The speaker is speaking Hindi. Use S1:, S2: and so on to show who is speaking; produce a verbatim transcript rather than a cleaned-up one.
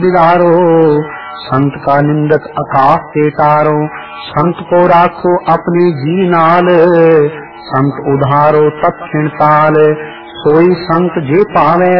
S1: बिगारो, संत का निंदक आकाश से तारो। संत को राखो अपने जी नाल, संत उधारो तत्क्षण ताल। सोई संत जे पावे